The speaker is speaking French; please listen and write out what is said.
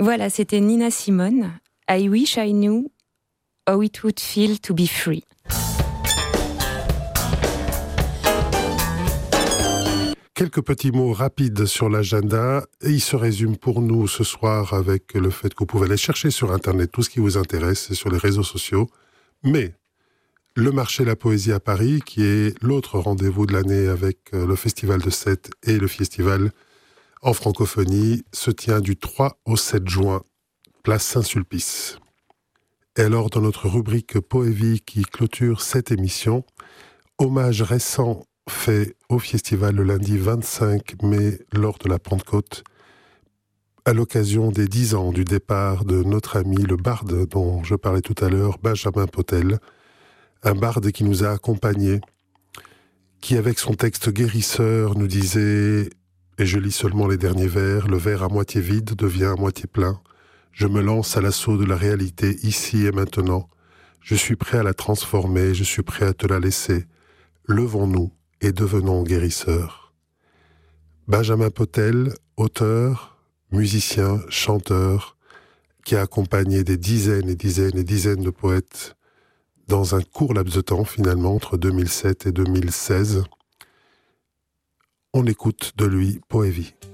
Voilà, c'était Nina Simone. I wish I knew how it would feel to be free. Quelques petits mots rapides sur l'agenda, et il se résume pour nous ce soir avec le fait que vous pouvez aller chercher sur Internet tout ce qui vous intéresse et sur les réseaux sociaux. Mais le marché La Poésie à Paris, qui est l'autre rendez-vous de l'année avec le Festival de Sète et le festival en francophonie, se tient du 3 au 7 juin, place Saint-Sulpice. Et alors, dans notre rubrique Poévie qui clôture cette émission, hommage récent fait au festival le lundi 25 mai lors de la Pentecôte, à l'occasion des 10 ans du départ de notre ami le barde dont je parlais tout à l'heure, Benjamin Potel, un barde qui nous a accompagnés, qui avec son texte guérisseur nous disait, et je lis seulement les derniers vers, le verre à moitié vide devient à moitié plein, je me lance à l'assaut de la réalité ici et maintenant, je suis prêt à la transformer, je suis prêt à te la laisser, levons-nous et devenons guérisseurs. Benjamin Potel, auteur, musicien, chanteur, qui a accompagné des dizaines et dizaines et dizaines de poètes dans un court laps de temps, finalement, entre 2007 et 2016. On écoute de lui Poévie.